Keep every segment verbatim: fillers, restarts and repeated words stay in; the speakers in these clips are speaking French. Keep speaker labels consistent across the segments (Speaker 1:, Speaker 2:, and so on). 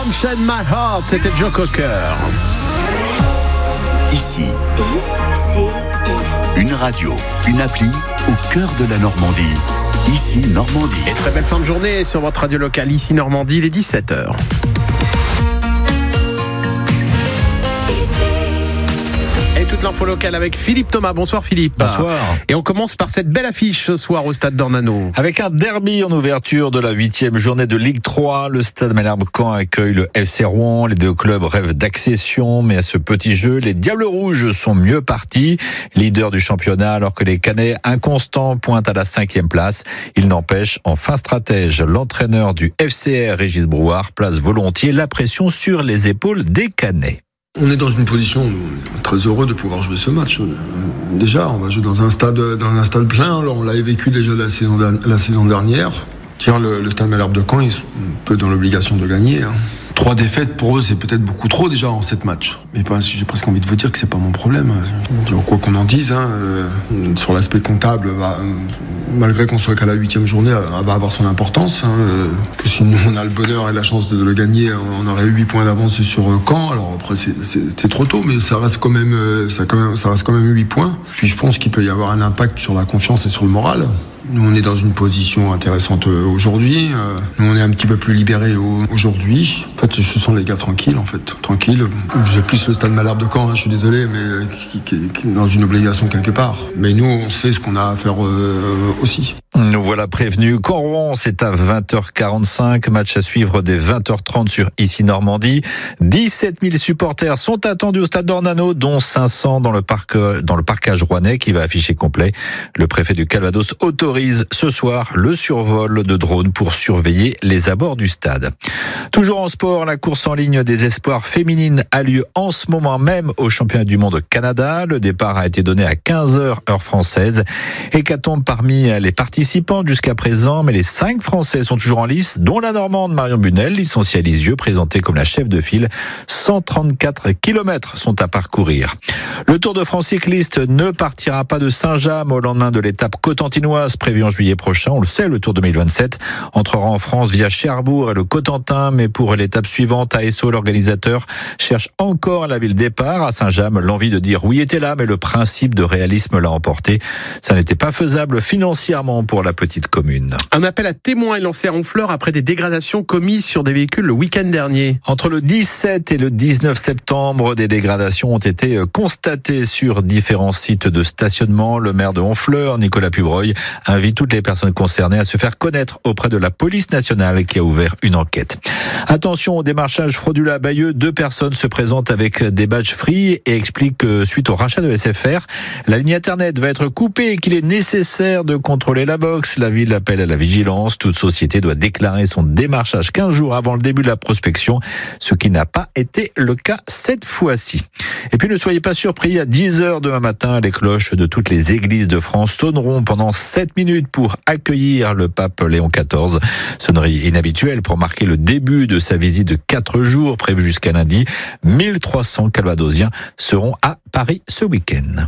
Speaker 1: Shed My Heart, c'était Joe Cocker.
Speaker 2: Ici,
Speaker 3: I C I.
Speaker 2: une radio, une appli au cœur de la Normandie. Ici, Normandie.
Speaker 1: Et très belle fin de journée sur votre radio locale, ici Normandie, il est dix-sept heures. Et toute l'info locale avec Philippe Thomas. Bonsoir Philippe.
Speaker 4: Bonsoir.
Speaker 1: Et on commence par cette belle affiche ce soir au stade d'Ornano.
Speaker 4: Avec un derby en ouverture de la huitième journée de Ligue trois, le stade Malherbe-Caen accueille le F C Rouen. Les deux clubs rêvent d'accession, mais à ce petit jeu, les Diables Rouges sont mieux partis, leaders du championnat, alors que les Canets inconstants pointent à la cinquième place. Il n'empêche, en fin stratège, l'entraîneur du F C R, Régis Brouard, place volontiers la pression sur les épaules des Canets.
Speaker 5: On est dans une position très heureux de pouvoir jouer ce match. Déjà, on va jouer dans un stade, dans un stade plein. Alors, on l'avait vécu déjà la saison, la saison dernière. Tiens, le, le stade Malherbe de Caen, ils sont un peu dans l'obligation de gagner. Hein. Trois défaites, pour eux, c'est peut-être beaucoup trop déjà en sept matchs. Mais pas, j'ai presque envie de vous dire que c'est pas mon problème. Quoi qu'on en dise, hein, euh, sur l'aspect comptable, bah, malgré qu'on soit qu'à la huitième journée, elle va avoir son importance. Hein, euh, que si nous, on a le bonheur et la chance de le gagner, on aurait huit points d'avance sur Caen. Alors après, c'est, c'est, c'est trop tôt, mais ça reste quand même, ça, quand même, ça reste quand même huit points. Puis je pense qu'il peut y avoir un impact sur la confiance et sur le moral. Nous, on est dans une position intéressante aujourd'hui. Nous, on est un petit peu plus libérés aujourd'hui. En fait, je sens les gars tranquilles, en fait. Tranquilles. J'ai plus le stade Malherbe de Caen, hein, je suis désolé, mais qui, qui, qui est dans une obligation quelque part. Mais nous, on sait ce qu'on a à faire euh, aussi.
Speaker 4: Nous voilà prévenus. Caen-Rouen, c'est à vingt heures quarante-cinq. Match à suivre dès vingt heures trente sur Ici Normandie. dix-sept mille supporters sont attendus au stade d'Ornano, dont cinq cents dans le parc, dans le parcage rouennais qui va afficher complet. Le préfet du Calvados autorise ce soir le survol de drones pour surveiller les abords du stade. Toujours en sport, la course en ligne des espoirs féminines a lieu en ce moment même au championnat du monde au Canada. Le départ a été donné à quinze heures heure française. Hécatombe parmi les participants jusqu'à présent, mais les cinq Français sont toujours en lice, dont la Normande Marion Bunel, licenciée à Lisieux, présentée comme la chef de file. cent trente-quatre kilomètres sont à parcourir. Le Tour de France cycliste ne partira pas de Saint-James au lendemain de l'étape cotentinoise prévue en juillet prochain. On le sait, le Tour deux mille vingt-sept entrera en France via Cherbourg et le Cotentin, mais pour l'étape suivante, A S O, l'organisateur, cherche encore la ville départ. À Saint-James, l'envie de dire oui était là, mais le principe de réalisme l'a emporté. Ça n'était pas faisable financièrement pour la petite commune.
Speaker 1: Un appel à témoins est lancé à Honfleur après des dégradations commises sur des véhicules le week-end dernier.
Speaker 4: Entre le dix-sept et le dix-neuf septembre, des dégradations ont été constatées sur différents sites de stationnement. Le maire de Honfleur, Nicolas Pubreuil, invite toutes les personnes concernées à se faire connaître auprès de la police nationale qui a ouvert une enquête. Attention au démarchage frauduleux à Bayeux. Deux personnes se présentent avec des badges free et expliquent que suite au rachat de S F R, la ligne Internet va être coupée et qu'il est nécessaire de contrôler la box. La ville appelle à la vigilance. Toute société doit déclarer son démarchage quinze jours avant le début de la prospection, ce qui n'a pas été le cas cette fois-ci. Et puis ne soyez pas surpris, à dix heures demain matin, les cloches de toutes les églises de France sonneront pendant sept minutes pour accueillir le pape Léon quatorze. Sonnerie inhabituelle pour marquer le début de sa visite de quatre jours prévue jusqu'à lundi. mille trois cents Calvadosiens seront à Paris ce week-end.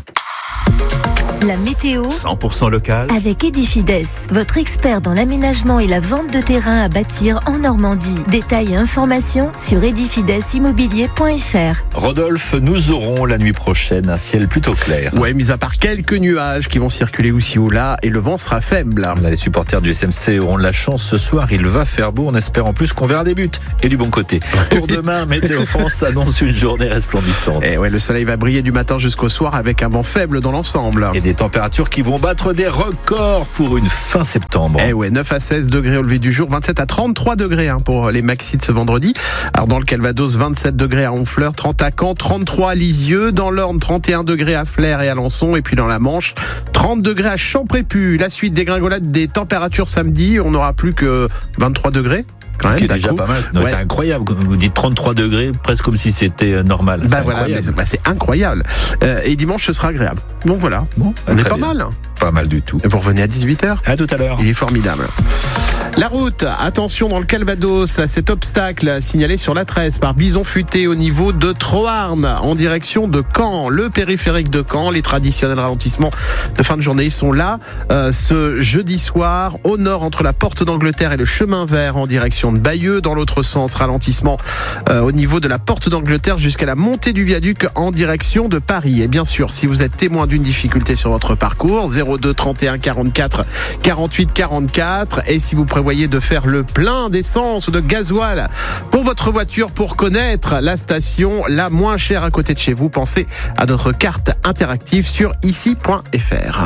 Speaker 3: La météo
Speaker 2: cent pour cent local.
Speaker 3: avec Edifides, votre expert dans l'aménagement et la vente de terrain à bâtir en Normandie. Détails et informations sur edifides immobilier point f r.
Speaker 4: Rodolphe, nous aurons la nuit prochaine un ciel plutôt clair.
Speaker 1: Ouais, mis à part quelques nuages qui vont circuler aussi ou là, et le vent sera faible.
Speaker 4: Là, les supporters du S M C auront de la chance ce soir. Il va faire beau. On espère en plus qu'on verra des buts et du bon côté. Pour demain, Météo France annonce une journée resplendissante.
Speaker 1: Et ouais, le soleil va briller du matin jusqu'au soir avec un vent faible dans l'ensemble.
Speaker 4: Et des températures qui vont battre des records pour une fin septembre.
Speaker 1: Eh ouais, neuf à seize degrés au lever du jour, vingt-sept à trente-trois degrés hein, pour les maxis de ce vendredi. Alors dans le Calvados, vingt-sept degrés à Honfleur, trente à Caen, trente-trois à Lisieux, dans l'Orne, trente et un degrés à Flers et à Alençon, et puis dans la Manche, trente degrés à Champrépu. La suite des dégringolades des températures samedi, on n'aura plus que vingt-trois degrés. Quand même,
Speaker 4: c'est déjà coup. Pas mal. Non, ouais. C'est incroyable. Vous dites trente-trois degrés, presque comme si c'était normal.
Speaker 1: Bah
Speaker 4: c'est
Speaker 1: voilà,
Speaker 4: incroyable.
Speaker 1: Mais c'est, bah c'est incroyable. Euh, et dimanche, ce sera agréable. Donc voilà. Bon, on est pas
Speaker 4: bien.
Speaker 1: mal.
Speaker 4: Pas mal du tout.
Speaker 1: Et vous revenez à dix-huit heures.
Speaker 4: À tout à l'heure.
Speaker 1: Il est formidable. La route, attention dans le Calvados, cet obstacle signalé sur l'A treize par Bison Futé au niveau de Troarn en direction de Caen, le périphérique de Caen. Les traditionnels ralentissements de fin de journée sont là euh, ce jeudi soir au nord entre la porte d'Angleterre et le chemin vert en direction de Bayeux. Dans l'autre sens, ralentissement euh, au niveau de la porte d'Angleterre jusqu'à la montée du viaduc en direction de Paris. Et bien sûr, si vous êtes témoin d'une difficulté sur votre parcours, zéro deux trente et un quarante-quatre quarante-huit quarante-quatre, et si vous prévoyez de faire le plein d'essence ou de gasoil pour votre voiture pour connaître la station la moins chère à côté de chez vous, pensez à notre carte interactive sur ici point f r.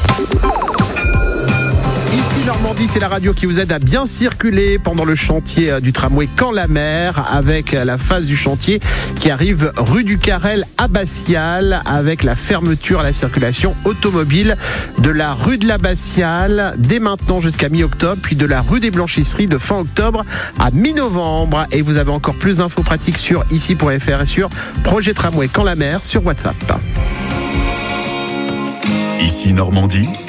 Speaker 1: Ici Normandie, c'est la radio qui vous aide à bien circuler pendant le chantier du tramway Caen-la-Mer, avec la phase du chantier qui arrive rue du Carrel Abbatiale, avec la fermeture à la circulation automobile de la rue de l'Abbatiale dès maintenant jusqu'à mi-octobre, puis de la rue des Blanchisseries de fin octobre à mi-novembre. Et vous avez encore plus d'infos pratiques sur ici point f r et sur Projet Tramway Caen-la-Mer sur WhatsApp.
Speaker 2: Ici Normandie.